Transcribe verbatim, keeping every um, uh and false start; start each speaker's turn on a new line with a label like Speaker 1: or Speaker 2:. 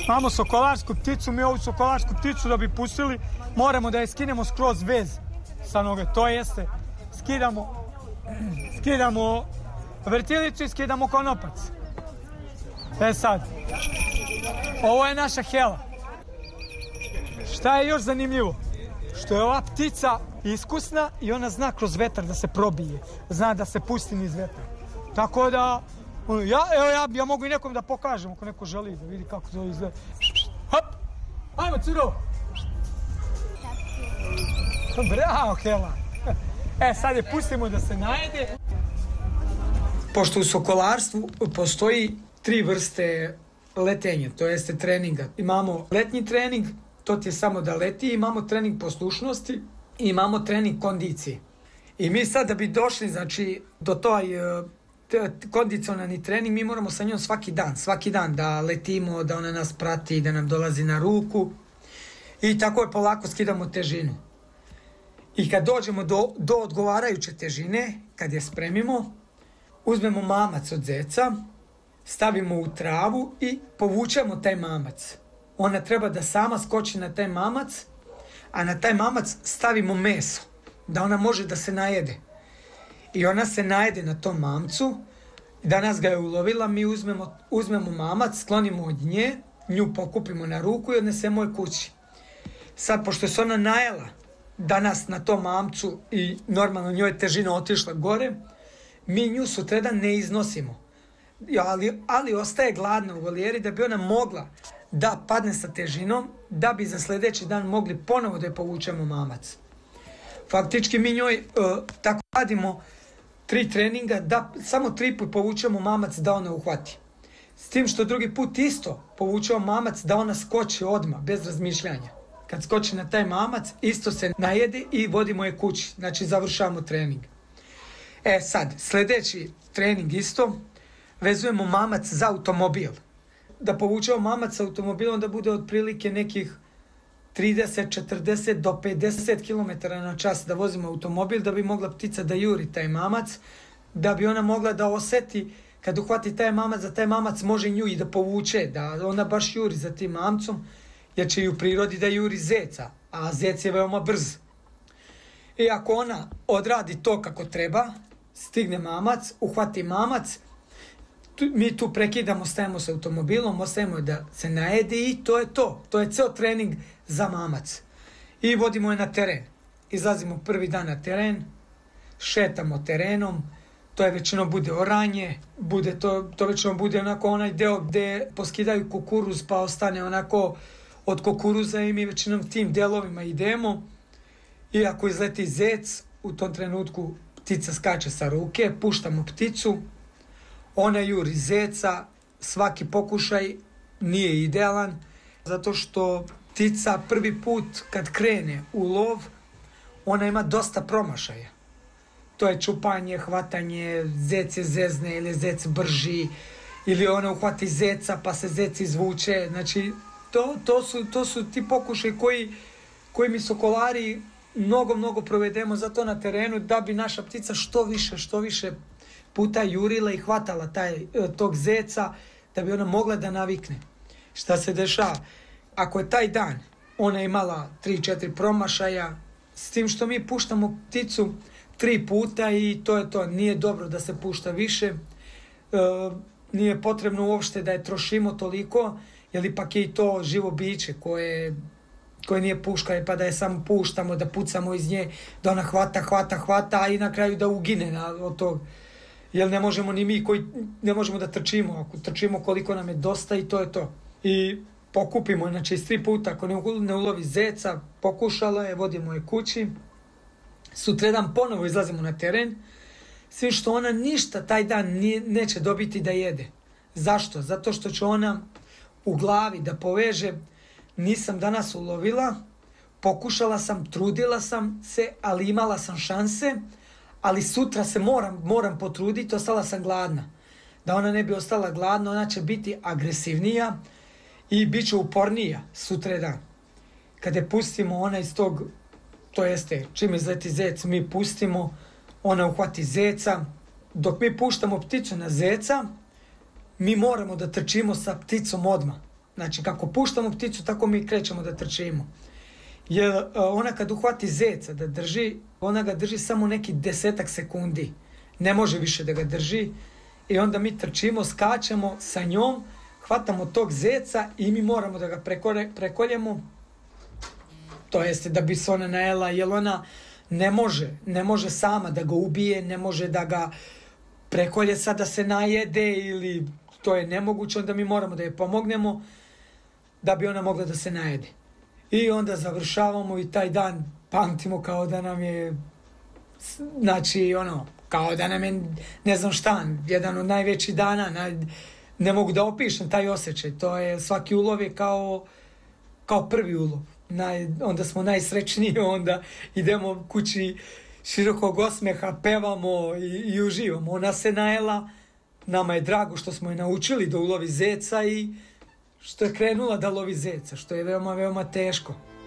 Speaker 1: Imamo sokolarsku pticu, mi ovu sokolarsku pticu da bi pustili, moramo da je skinemo skroz vez sa noge. To jeste, skidamo, skidamo vrtilicu i skidamo konopac. E sad, ovo je naša Hela. Šta je još zanimljivo? Što je ova ptica iskusna i ona zna kroz vetar da se probije. Zna da se pusti niz vetar. Tako da, ja, evo ja, ja mogu i nekom da pokažem ako neko želi da vidi kako to izgleda. Hop! Ajmo, curo! Bravo, Hela! E, sad je pustimo da se najede. Pošto u sokolarstvu postoji tri vrste letenja, to jeste treninga. Imamo letnji trening, to ti je samo da leti, imamo trening poslušnosti i imamo trening kondicije. I mi sad da bi došli, znači, do toj kondicionalni trening, mi moramo sa njom svaki dan, svaki dan da letimo, da ona nas prati, da nam dolazi na ruku i tako je polako skidamo težinu. I kad dođemo do, do odgovarajuće težine, kad je spremimo, uzmemo mamac od zeca, stavimo u travu i povučemo taj mamac. Ona treba da sama skoči na taj mamac, a na taj mamac stavimo meso, da ona može da se najede. I ona se najede na tom mamcu, danas ga je ulovila, mi uzmemo, uzmemo mamac, sklonimo od nje, nju pokupimo na ruku i odnesemo je kući. Sad, pošto se ona najela danas na tom mamcu i normalno njoj je težina otišla gore, mi nju sutradan ne iznosimo. Ali, ali ostaje gladna u volijeri da bi ona mogla da padne sa težinom, da bi za sljedeći dan mogli ponovo da je povučemo mamac. Faktički mi njoj uh, tako radimo tri treninga, da samo tri put povučemo mamac da ona uhvati. S tim što drugi put isto povučemo mamac da ona skoči odmah, bez razmišljanja. Kad skoči na taj mamac, isto se najede i vodimo je kući. Znači završavamo trening. E sad, sljedeći trening isto, vezujemo mamac za automobil. Da povučemo mamac sa automobilom da bude otprilike nekih trideset, četrdeset do pedeset kilometara na čas da vozimo automobil, da bi mogla ptica da juri taj mamac, da bi ona mogla da oseti kad uhvati taj mamac, da taj mamac može nju i da povuče, da ona baš juri za tim mamcom, jer će i u prirodi da juri zeca, a zec je veoma brz. I ako ona odradi to kako treba, stigne mamac, uhvati mamac, tu, mi tu prekidamo, stajemo sa automobilom, ostavimo da se najede i to je to. To je ceo trening za mamac. I vodimo je na teren. Izlazimo prvi dan na teren, šetamo terenom, to je većinom bude oranje, bude to, to većinom bude onako onaj deo gde poskidaju kukuruz pa ostane onako od kukuruza i mi većinom tim delovima idemo. I ako izleti zec, u tom trenutku ptica skače sa ruke, puštamo pticu, ona juri zeca, svaki pokušaj nije idealan, zato što ptica prvi put kad krene u lov, ona ima dosta promašaja. To je čupanje, hvatanje, zec je zezne ili zec brži, ili ona uhvati zeca pa se zec izvuče. Znači, to, to, su, to su ti pokušaj koji, koji mi sokolari mnogo, mnogo provedemo zato na terenu da bi naša ptica što više, što više puta jurila i hvatala taj, tog zeca, da bi ona mogla da navikne. Šta se dešava? Ako je taj dan ona imala tri četiri promašaja, s tim što mi puštamo pticu tri puta i to je to. Nije dobro da se pušta više. E, nije potrebno uopšte da je trošimo toliko, jer ipak je i to živo biće koje, koje nije puška, pa da je samo puštamo, da pucamo iz nje, da ona hvata, hvata, hvata, a i na kraju da ugine na, od tog. Jer ne možemo ni mi koji ne možemo da trčimo. Ako trčimo koliko nam je dosta i to je to. I pokupimo, znači iz tri puta, ako ne, ne ulovi zeca, pokušala je, vodimo je kući. Sutredan ponovo izlazimo na teren, svim što ona ništa taj dan nije, neće dobiti da jede. Zašto? Zato što će ona u glavi da poveže, nisam danas ulovila, pokušala sam, trudila sam se, ali imala sam šanse, ali sutra se moram, moram potruditi, ostala sam gladna. Da ona ne bi ostala gladna, ona će biti agresivnija i bit će upornija sutradan. Kada je pustimo, ona iz tog, to jeste, čim izleti zec, mi pustimo, ona uhvati zeca. Dok mi puštamo pticu na zeca, mi moramo da trčimo sa pticom odmah. Znači, kako puštamo pticu, tako mi krećemo da trčimo. Jer ona kad uhvati zeca da drži, ona ga drži samo neki desetak sekundi. Ne može više da ga drži. I onda mi trčimo, skačemo sa njom, hvatamo tog zeca i mi moramo da ga prekore, prekoljemo. To jeste da bi se ona najela, jer ona ne može, ne može sama da ga ubije, ne može da ga prekolje sad da se najede ili to je nemoguće, onda mi moramo da je pomognemo da bi ona mogla da se najede. I onda završavamo i taj dan pamtimo kao da nam je, znači ono, kao da nam je, ne znam šta, jedan od najvećih dana, naj, ne mogu da opišem taj osjećaj, to je, svaki ulov je kao, kao prvi ulov. Naj, onda smo najsrećniji, onda idemo kući širokog osmeha, pevamo i, i uživamo. Ona se najela, nama je drago što smo je naučili da ulovi zeca i što je krenula da lovi zeca, što je veoma, veoma teško.